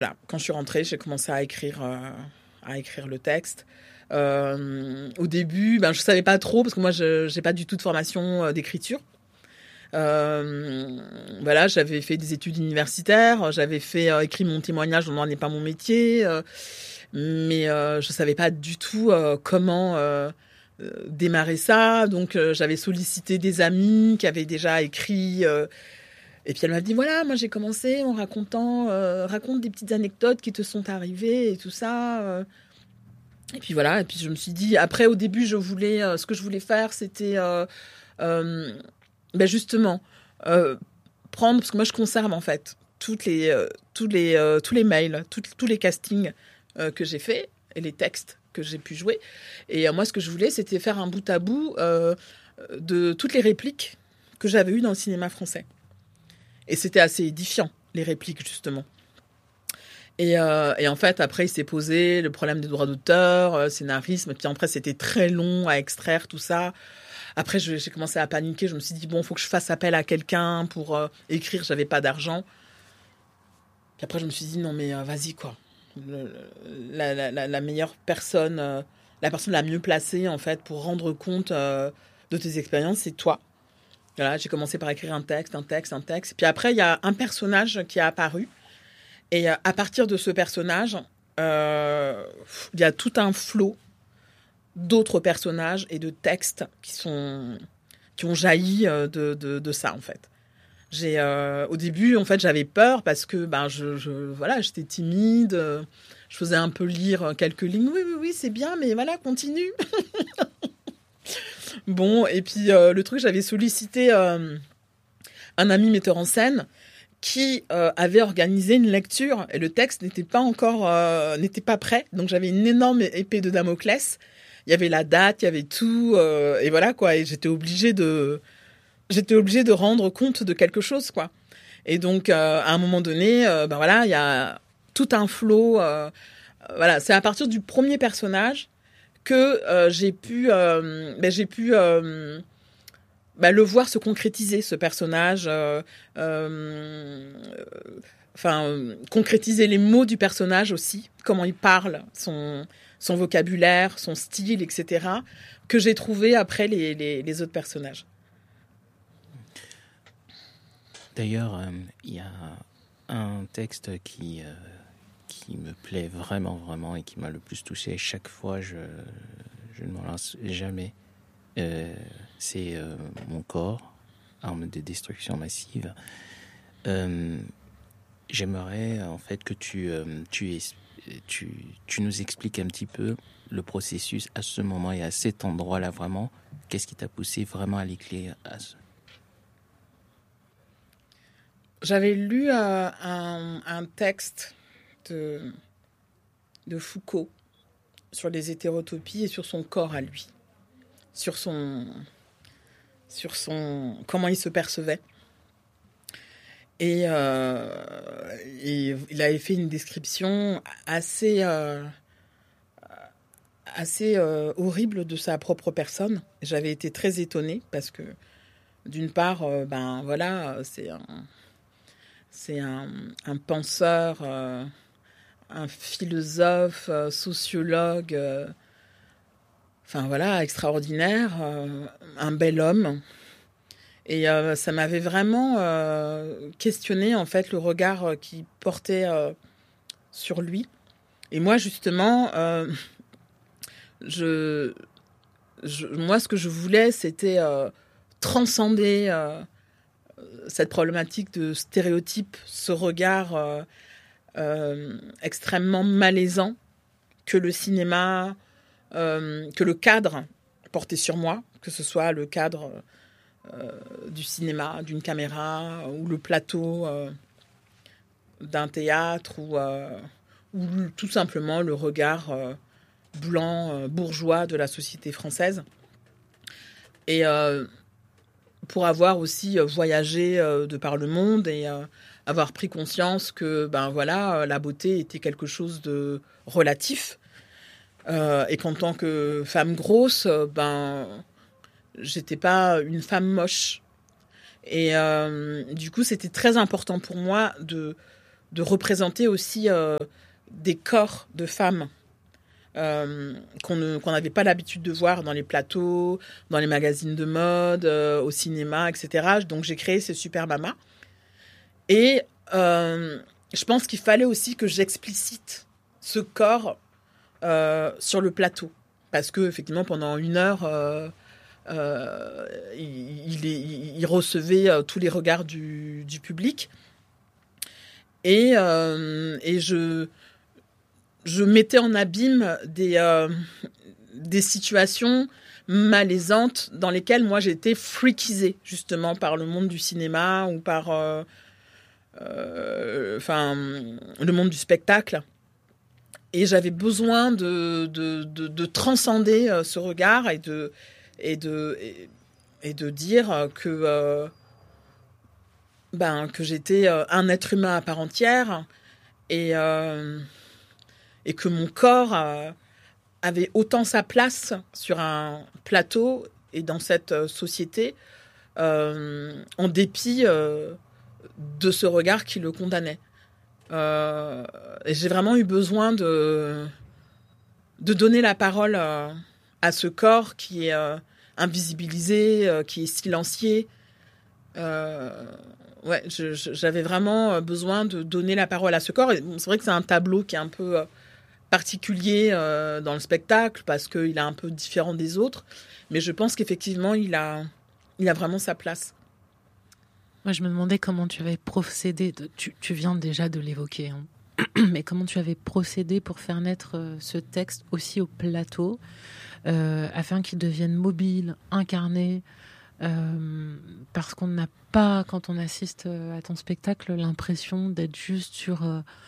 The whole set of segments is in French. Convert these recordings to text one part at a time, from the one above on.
Voilà. Quand je suis rentrée, j'ai commencé à écrire le texte. Au début, je savais pas trop parce que moi, je n'ai pas du tout de formation d'écriture. Voilà, j'avais fait des études universitaires, j'avais fait écrit mon témoignage, on n'en est pas mon métier, mais je savais pas du tout comment démarrer ça. Donc j'avais sollicité des amis qui avaient déjà écrit. Et puis elle m'a dit voilà, moi j'ai commencé en racontant, raconte des petites anecdotes qui te sont arrivées et tout ça. Et puis voilà, et puis je me suis dit, après au début je voulais, ce que je voulais faire c'était justement prendre, parce que moi je conserve en fait tous les mails, tous les castings que j'ai fait et les textes que j'ai pu jouer. Et moi ce que je voulais c'était faire un bout à bout de toutes les répliques que j'avais eues dans le cinéma français. Et c'était assez édifiant, les répliques, justement. Et en fait, après, il s'est posé le problème des droits d'auteur, scénarisme. Puis après, c'était très long à extraire, tout ça. Après, j'ai commencé à paniquer. Je me suis dit, bon, il faut que je fasse appel à quelqu'un pour écrire. J'avais pas d'argent. Puis après, je me suis dit, non, mais vas-y, quoi. La meilleure personne, la personne la mieux placée, en fait, pour rendre compte de tes expériences, c'est toi. Voilà, j'ai commencé par écrire un texte. Puis après, il y a un personnage qui a apparu. Et à partir de ce personnage, il y a tout un flot d'autres personnages et de textes qui ont jailli de ça, en fait. Au début, en fait, j'avais peur parce que voilà, j'étais timide. Je faisais un peu lire quelques lignes. Oui, c'est bien, mais voilà, continue. Bon, et puis le truc, j'avais sollicité un ami metteur en scène qui avait organisé une lecture et le texte n'était pas prêt. Donc j'avais une énorme épée de Damoclès. Il y avait la date, il y avait tout, et voilà quoi. Et j'étais obligée de rendre compte de quelque chose quoi. Et donc à un moment donné, voilà, il y a tout un flot. Voilà, c'est à partir du premier personnage que j'ai pu le voir se concrétiser, ce personnage, concrétiser les mots du personnage aussi, comment il parle, son vocabulaire, son style, etc., que j'ai trouvé après les autres personnages. D'ailleurs, il y a un texte qui me plaît vraiment, vraiment, et qui m'a le plus touché. Chaque fois, je ne m'en lasse jamais. C'est Mon corps, arme de destruction massive. J'aimerais en fait que tu nous expliques un petit peu le processus à ce moment et à cet endroit-là vraiment. Qu'est-ce qui t'a poussé vraiment à l'écrire J'avais lu un texte de Foucault sur les hétérotopies et sur son corps à lui, sur son comment il se percevait. Et il avait fait une description assez horrible de sa propre personne. J'avais été très étonnée parce que d'une part, voilà, c'est un penseur, un philosophe, sociologue, enfin voilà, extraordinaire, un bel homme. Et ça m'avait vraiment questionné en fait le regard qu'il portait sur lui. Et moi justement, moi ce que je voulais c'était transcender cette problématique de stéréotype, ce regard extrêmement malaisant que le cinéma, que le cadre portait sur moi, que ce soit le cadre du cinéma, d'une caméra, ou le plateau d'un théâtre, ou tout simplement le regard blanc, bourgeois de la société française. Et pour avoir aussi voyagé de par le monde et avoir pris conscience que voilà, la beauté était quelque chose de relatif, et qu'en tant que femme grosse, j'étais pas une femme moche. Et du coup, c'était très important pour moi de représenter aussi des corps de femmes qu'on n'avait pas l'habitude de voir dans les plateaux, dans les magazines de mode, au cinéma, etc. Donc j'ai créé ces Super Mamas. Et je pense qu'il fallait aussi que j'explicite ce corps sur le plateau. Parce que effectivement, pendant 1 heure, il recevait tous les regards du public. Et je mettais en abîme des situations malaisantes dans lesquelles moi j'étais freakisée justement par le monde du cinéma ou par le monde du spectacle. Et j'avais besoin de transcender ce regard et de dire que j'étais un être humain à part entière et que mon corps avait autant sa place sur un plateau et dans cette société en dépit de ce regard qui le condamnait. Et j'ai vraiment eu besoin de donner la parole à ce corps qui est invisibilisé, qui est silencié. J'avais vraiment besoin de donner la parole à ce corps. Et c'est vrai que c'est un tableau qui est un peu particulier dans le spectacle parce qu'il est un peu différent des autres. Mais je pense qu'effectivement, il a vraiment sa place. Moi, je me demandais comment tu avais procédé. Tu viens déjà de l'évoquer, hein. Mais comment tu avais procédé pour faire naître ce texte aussi au plateau, afin qu'il devienne mobile, incarné, parce qu'on n'a pas, quand on assiste à ton spectacle, l'impression d'être juste sur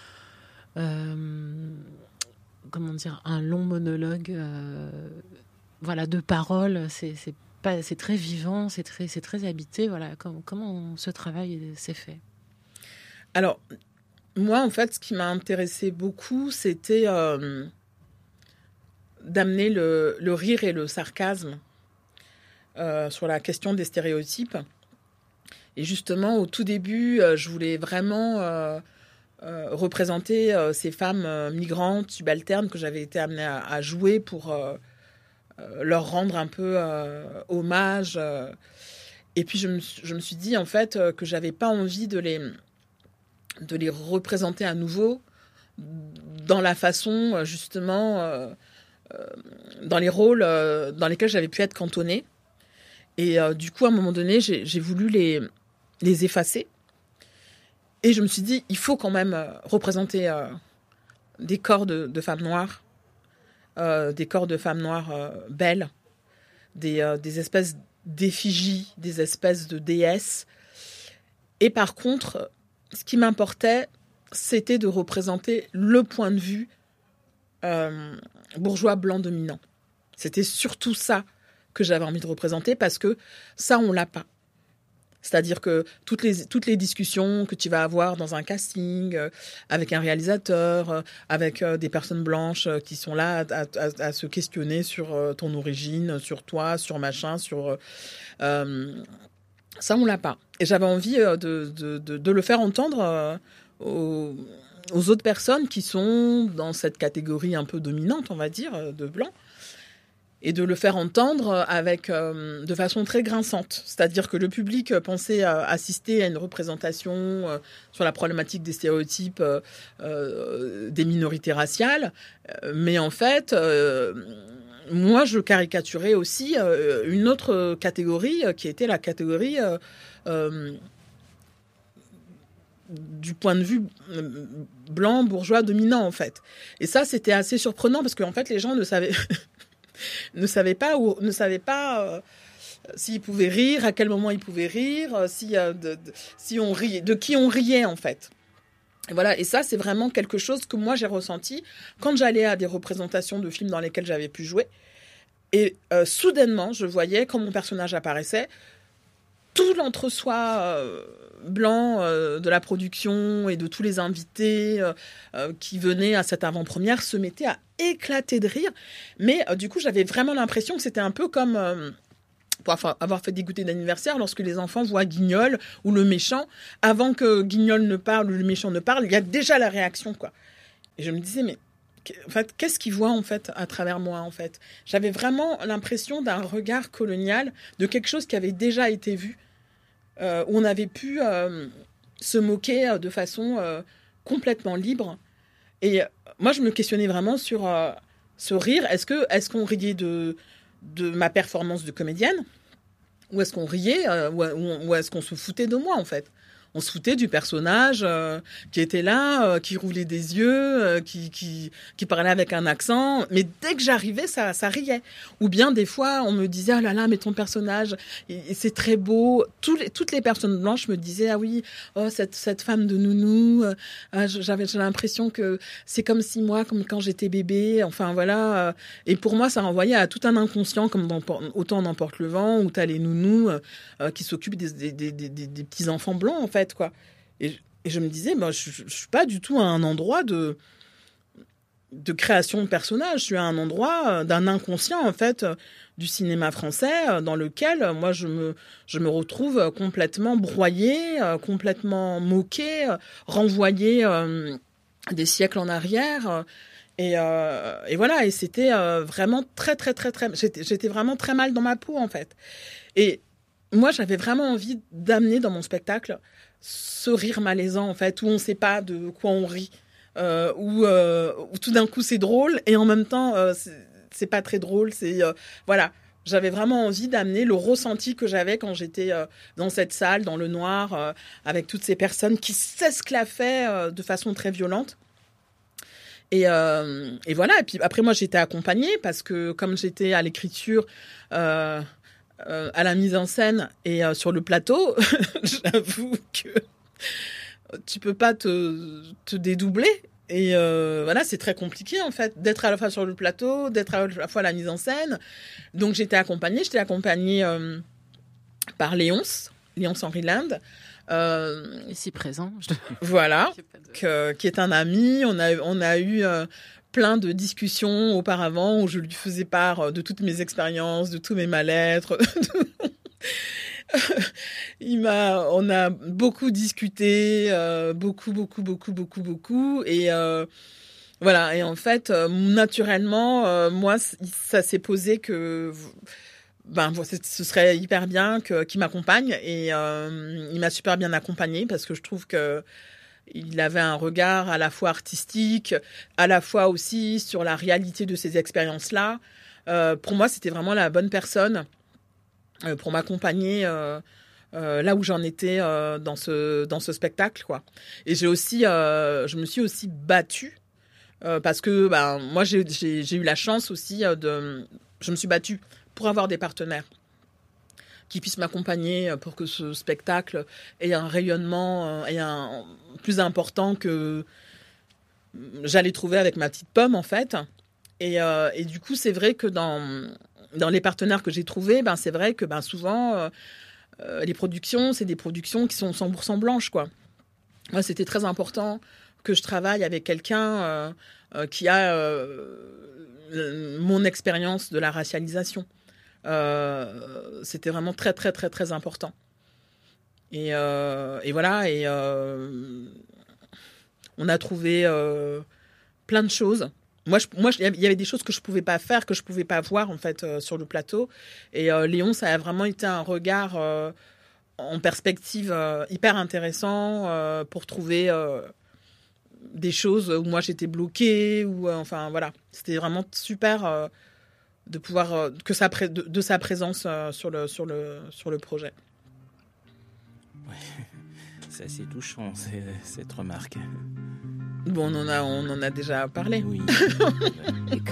comment dire, un long monologue de paroles. C'est très vivant, c'est très habité. Voilà, comment ce travail s'est fait? Alors, moi, en fait, ce qui m'a intéressé beaucoup, c'était d'amener le rire et le sarcasme sur la question des stéréotypes. Et justement, au tout début, je voulais vraiment représenter ces femmes migrantes, subalternes, que j'avais été amenée à jouer pour leur rendre un peu hommage. Et puis, je me suis dit, en fait, que j'avais pas envie de les représenter à nouveau dans la façon, justement, dans les rôles dans lesquels j'avais pu être cantonnée. Et du coup, à un moment donné, j'ai voulu les effacer. Et je me suis dit, il faut quand même représenter des corps de femmes noires, des corps de femmes noires belles, des espèces d'effigies, des espèces de déesses. Et par contre, ce qui m'importait, c'était de représenter le point de vue bourgeois blanc dominant. C'était surtout ça que j'avais envie de représenter, parce que ça, on l'a pas. C'est-à-dire que toutes les discussions que tu vas avoir dans un casting, avec un réalisateur, avec des personnes blanches qui sont là à se questionner sur ton origine, sur toi, sur machin, sur... ça, on l'a pas. Et j'avais envie de le faire entendre aux autres personnes qui sont dans cette catégorie un peu dominante, on va dire, de blanc. Et de le faire entendre de façon très grinçante. C'est-à-dire que le public pensait assister à une représentation sur la problématique des stéréotypes des minorités raciales. Mais en fait, moi, je caricaturais aussi une autre catégorie qui était la catégorie du point de vue blanc, bourgeois, dominant, en fait. Et ça, c'était assez surprenant parce qu'en fait, les gens ne savaient... ne savaient pas s'ils pouvaient rire, à quel moment ils pouvaient rire, si on riait, de qui on riait en fait. Et voilà, et ça c'est vraiment quelque chose que moi j'ai ressenti quand j'allais à des représentations de films dans lesquels j'avais pu jouer. Et soudainement, je voyais quand mon personnage apparaissait, tout l'entre-soi blanc de la production et de tous les invités qui venaient à cette avant-première se mettaient à éclater de rire. Mais du coup, j'avais vraiment l'impression que c'était un peu comme pour avoir fait des goûters d'anniversaire, lorsque les enfants voient Guignol ou le méchant, avant que Guignol ne parle ou le méchant ne parle, il y a déjà la réaction, quoi. Et je me disais, mais en fait, qu'est-ce qu'ils voient, en fait, à travers moi, en fait? J'avais vraiment l'impression d'un regard colonial, de quelque chose qui avait déjà été vu, où on avait pu se moquer de façon complètement libre. Et moi, je me questionnais vraiment sur ce rire. Est-ce qu'on riait de ma performance de comédienne, ou est-ce qu'on riait, ou est-ce qu'on se foutait de moi, en fait? On se foutait du personnage qui était là, qui roulait des yeux, qui parlait avec un accent. Mais dès que j'arrivais, ça riait. Ou bien des fois, on me disait, ah là là, mais ton personnage, c'est très beau. Toutes les personnes blanches me disaient, ah oui, oh, cette femme de nounou, j'avais l'impression que c'est comme si moi, comme quand j'étais bébé. Enfin voilà. Et pour moi, ça renvoyait à tout un inconscient, comme dans Autant n'emporte le vent, où t'as les nounous qui s'occupent des petits enfants blancs, en fait. Quoi. Et je me disais, je suis pas du tout à un endroit de création de personnages. Je suis à un endroit d'un inconscient, en fait, du cinéma français, dans lequel moi je me retrouve complètement broyée, complètement moquée, renvoyée des siècles en arrière. Et voilà. Et c'était vraiment très, très, très, très. J'étais vraiment très mal dans ma peau, en fait. Et moi, j'avais vraiment envie d'amener dans mon spectacle ce rire malaisant, en fait, où on ne sait pas de quoi on rit, où tout d'un coup c'est drôle et en même temps c'est pas très drôle. Voilà, j'avais vraiment envie d'amener le ressenti que j'avais quand j'étais dans cette salle, dans le noir, avec toutes ces personnes qui s'esclaffaient de façon très violente. Et voilà. Et puis après, moi, j'étais accompagnée parce que comme j'étais à l'écriture, à la mise en scène et sur le plateau, j'avoue que tu peux pas te dédoubler. Et voilà, c'est très compliqué, en fait, d'être à la fois sur le plateau, d'être à la fois à la mise en scène. Donc, j'étais accompagnée par Léonce Henryland. Ici présent. Voilà, qui est un ami. On a eu plein de discussions auparavant où je lui faisais part de toutes mes expériences, de tous mes mal-être. On a beaucoup discuté, beaucoup. Et voilà. Et en fait, naturellement, moi, ça s'est posé que ce serait hyper bien qu'il m'accompagne. Et il m'a super bien accompagnée parce que je trouve que il avait un regard à la fois artistique, à la fois aussi sur la réalité de ces expériences-là. Pour moi, c'était vraiment la bonne personne pour m'accompagner là où j'en étais dans ce spectacle, quoi. Et je me suis aussi battue parce que moi, j'ai eu la chance aussi je me suis battue pour avoir des partenaires qui puissent m'accompagner pour que ce spectacle ait un rayonnement plus important que j'allais trouver avec ma petite pomme, en fait. Et du coup, c'est vrai que dans les partenaires que j'ai trouvés, c'est vrai que souvent, les productions, c'est des productions qui sont 100% blanches, quoi. Moi, c'était très important que je travaille avec quelqu'un qui a mon expérience de la racialisation. C'était vraiment très, très, très, très important. Et voilà. Et on a trouvé plein de choses. Moi, il y avait des choses que je pouvais pas faire, que je pouvais pas voir, en fait, sur le plateau. Et Léon, ça a vraiment été un regard en perspective hyper intéressant pour trouver des choses où moi j'étais bloquée, ou enfin voilà. C'était vraiment super de pouvoir de sa présence sur le projet. Ouais. C'est assez touchant, cette remarque. Bon, on en a déjà parlé. Oui.